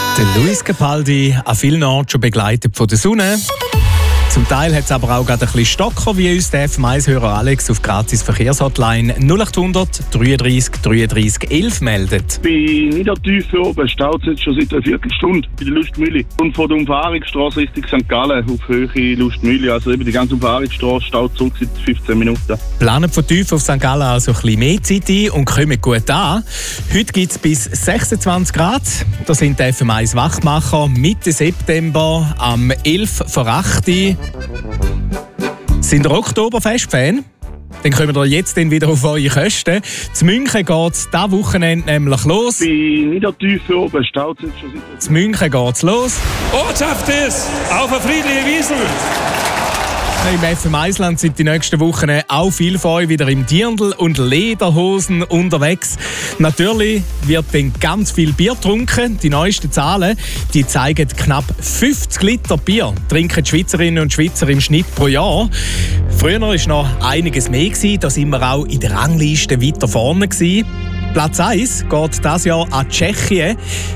Der Luis Capaldi, an vielen Orten schon begleitet von der Sonne. Zum Teil hat es aber auch gerade ein bisschen Stocker, wie uns der FM1-Hörer Alex auf gratis Verkehrshotline 0800 33 33 11 meldet. Bei Niedertiefe oben staut es jetzt schon seit einer Viertelstunde bei der Lustmühle. Und von der Umfahrungsstraße Richtung St. Gallen auf Höhe Lustmühle. Also eben die ganze Umfahrungsstraße staut zurück seit 15 Minuten. Planen von tief auf St. Gallen also ein bisschen mehr Zeit ein und kommen gut an. Heute gibt es bis 26 Grad. Da sind die FM1 Wachmacher Mitte September am 11 vor 8 Uhr. Sind ihr Oktoberfest-Fan? Dann kommen wir jetzt wieder auf eure Kosten. Zu München geht es dieses Wochenende nämlich los. Bei Niedertiefe oben staut es jetzt schon seit... Zu München geht es los. Ortschaft ist auf eine friedliche Wiesel. Im FM1-Land sind die nächsten Wochen auch viel von euch wieder im Dirndl und Lederhosen unterwegs. Natürlich wird dann ganz viel Bier getrunken. Die neuesten Zahlen die zeigen knapp 50 Liter Bier trinken die Schweizerinnen und Schweizer im Schnitt pro Jahr. Früher war noch einiges mehr. Da sind wir auch in der Rangliste weiter vorne. Platz 1 geht dieses Jahr an Tschechien.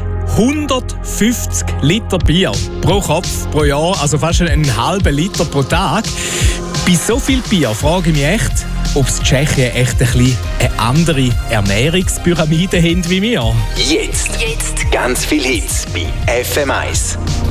150 Liter Bier pro Kopf pro Jahr, also fast einen halben Liter pro Tag. Bei so viel Bier frage ich mich echt, ob es Tschechien echt ein bisschen eine andere Ernährungspyramide haben wie wir. Jetzt ganz viel Hits bei FM1.